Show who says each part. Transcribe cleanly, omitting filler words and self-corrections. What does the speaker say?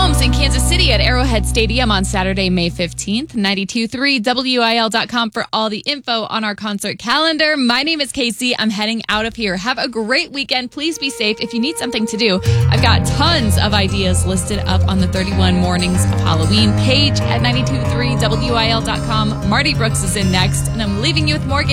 Speaker 1: Films in Kansas City at Arrowhead Stadium on Saturday, May 15th. 92.3 WIL.com for all the info on our concert calendar. My name is Casey. I'm heading out of here. Have a great weekend. Please be safe. If you need something to do, I've got tons of ideas listed up on the 31 Mornings of Halloween page at 92.3 WIL.com. Marty Brooks is in next, and I'm leaving you with Morgan.